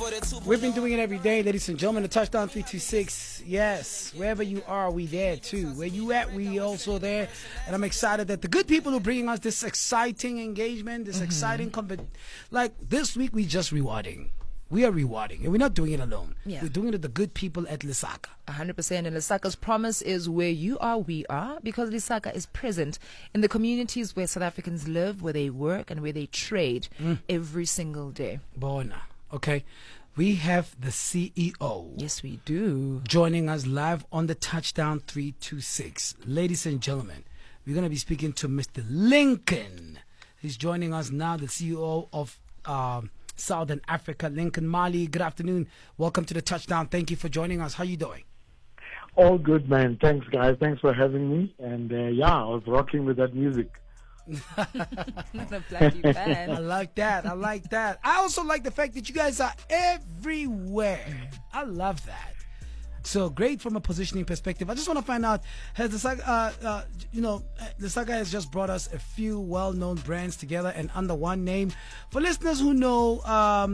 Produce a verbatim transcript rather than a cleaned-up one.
We've been doing it every day, ladies and gentlemen. The Touchdown three two six. Yes, wherever you are, we there too. Where you at, we also there. And I'm excited that the good people are bringing us this exciting engagement, this mm-hmm. exciting conver- like this week we just rewarding. We are rewarding, and we're not doing it alone. Yeah. We're doing it with the good people at Lesaka. one hundred percent. And Lesaka's promise is where you are, we are, because Lesaka is present in the communities where South Africans live, where they work, and where they trade mm. every single day. Bona. Okay. We have the C E O. Yes, we do. Joining us live on the Touchdown three two six. Ladies and gentlemen, we're going to be speaking to Mister Lincoln. He's joining us now, the C E O of um, Southern Africa, Lincoln Mali. Good afternoon. Welcome to the Touchdown. Thank you for joining us. How are you doing? All good, man. Thanks, guys. Thanks for having me. And uh, yeah, I was rocking with that music. I like that. I like that. I also like the fact that you guys are everywhere. I love that. So great from a positioning perspective. I just want to find out, has the Saga, uh, uh, you know, the Saga has just brought us a few well-known brands together and under one name. For listeners who know, um,